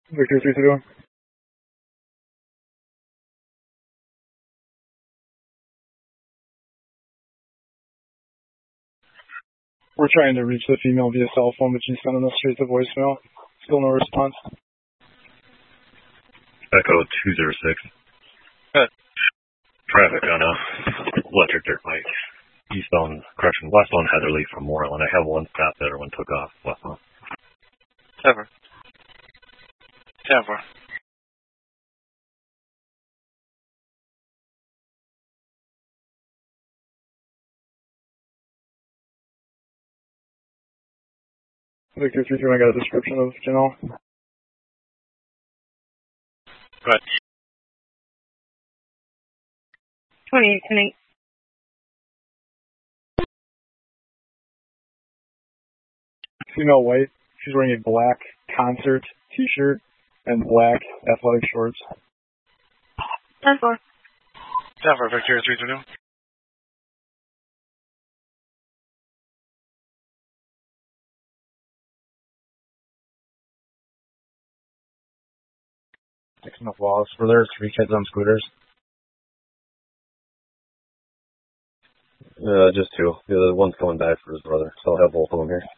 Victor 331. We're trying to reach the female via cell phone, but she's sending us straight to voicemail. Still no response. Echo 206. Good. Traffic on a electric dirt bike. Westbound Heatherly from Moreland. I have one stop there, one took off westbound. 10-4. 10-4. Victor 331, I got a description of Janelle. Go ahead. 28. Female white. She's wearing a black concert t-shirt and black athletic shorts. 10-4. 10-4, Victor 332. Dixon of Wallace. Were there 3 kids on scooters? Just 2. The one's coming back for his brother, so I'll have both of them here.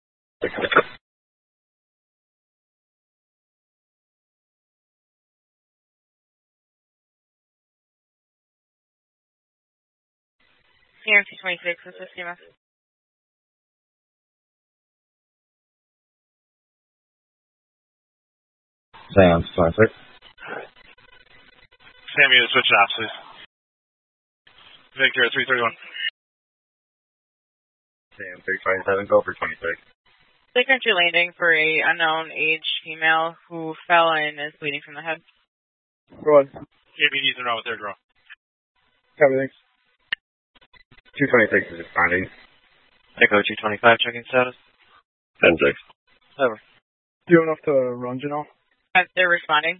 CMC 26, this is CMS. Sam, 26. Sammy, to switch off, please. Victor 331. Sam 357, go for 26. Take entry landing for a unknown age female who fell and is bleeding from the head. Go ahead. KBD's in row with their draw. Copy, thanks. 226 is responding. Echo 225, checking status. 10-6. Over. Do you have enough to run, Janelle? They're responding.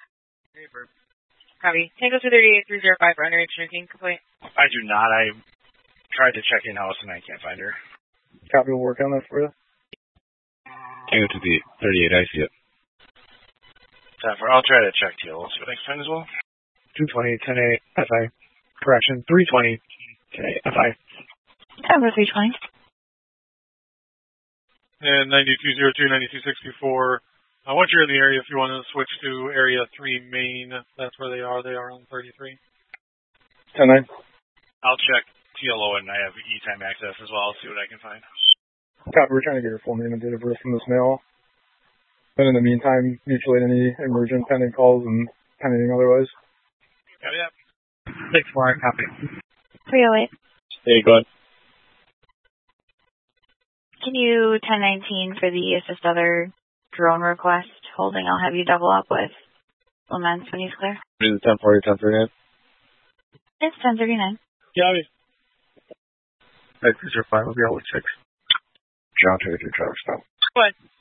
Copy. Tango 238 305 for underage drinking complaint. I do not. I tried to check in-house and I can't find her. Copy, we'll work on that for you. Tango 238, I see it. 10-4. I'll try to check TLO, see what I can find as well. 220, 10-8, FI. Correction, 320, 10-8, FI. Tango 320. And 9202, 9264. Once you're in the area, if you want to switch to Area 3 Main, that's where they are. They are on 33. 10-9. I'll check TLO and I have E-time access as well. I'll see what I can find. Copy, we're trying to get your full name and date of birth from this mail. And in the meantime, mutuate any emergent pending calls and pending otherwise. Copy that. 6-4, copy. 308. Hey, go ahead. Can you 1019 for the assist other drone request holding? I'll have you double up with Laments when he's clear. Is it 1040 or 1039? It's 1039. Copy. Cruiser 5 will be out with 6. John 32, Trevor, stop. Go ahead.